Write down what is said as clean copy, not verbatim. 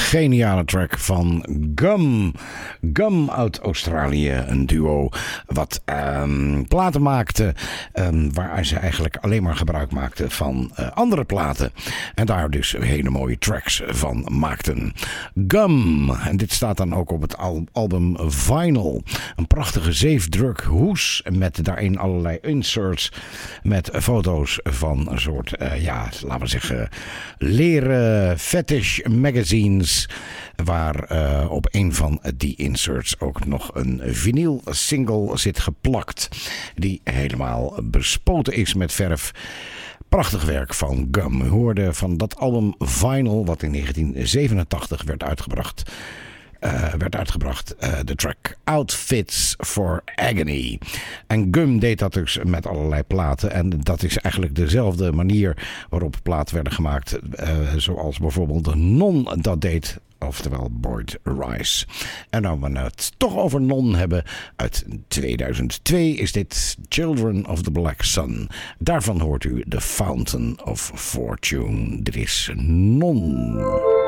geniale track van Gum. Gum uit Australië, een duo wat platen maakte waar ze eigenlijk alleen maar gebruik maakten van andere platen. En daar dus hele mooie tracks van maakten. Gum. En dit staat dan ook op het album Vinyl. Een prachtige zeefdruk hoes met daarin allerlei inserts met foto's van een soort, laten we zeggen, leren fetish magazines, waar op een van die inserts ook nog een vinyl single zit geplakt, die helemaal bespoten is met verf. Prachtig werk van Gum. We hoorden van dat album Vinyl, wat in 1987 werd uitgebracht, de track Outfits for Agony. En Gum deed dat dus met allerlei platen. En dat is eigenlijk dezelfde manier waarop platen werden gemaakt. Zoals bijvoorbeeld Non dat deed. Oftewel Boyd Rice. En nou we het toch over Non hebben. Uit 2002 is dit Children of the Black Sun. Daarvan hoort u The Fountain of Fortune. Dit is Non.